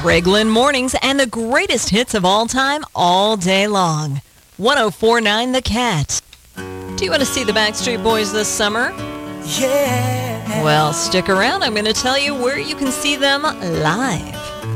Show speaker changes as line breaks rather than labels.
Greg Lynn Mornings and the greatest hits of all time all day long. 104.9 The Cat. Do you want to see the Backstreet Boys this summer?
Yeah.
Well, stick around. I'm going to tell you where you can see them live.